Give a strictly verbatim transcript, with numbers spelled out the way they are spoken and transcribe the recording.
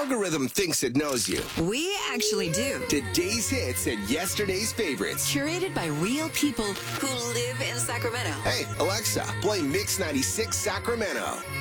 algorithm thinks it knows you. We actually do. Today's hits and yesterday's favorites. Curated by real people who live in Sacramento. Hey, Alexa, play Mix ninety-six Sacramento.